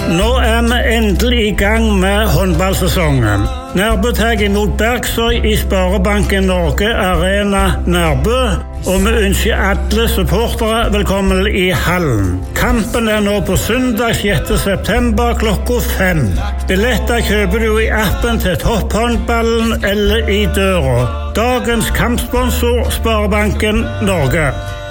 Nå vi endelig i gang med håndballsesongen. Nærbø tar imot Bergsøy i Sparebanken Norge Arena Nærbø, og vi ønsker alle supportere velkommen i hallen. Kampen nå på søndag 6. september klokka 5. Billetter kjøper du i appen til Topphåndballen eller i døra. Dagens kampsponsor Sparebanken Norge.